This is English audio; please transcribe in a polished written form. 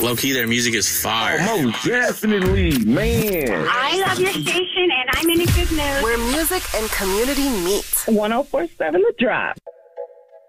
Low-key, their music is fire. Most definitely, man. I love your station, and I'm in a good mood. Where music and community meet. 104.7 The Drop.